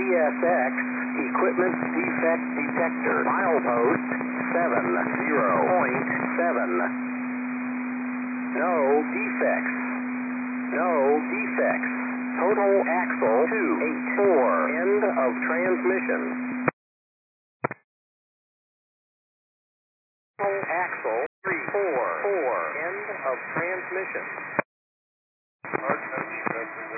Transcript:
CSX equipment defect detector. Milepost 70.7. No defects. No defects. Total axle 284. End of transmission. Total axle 344. End of transmission.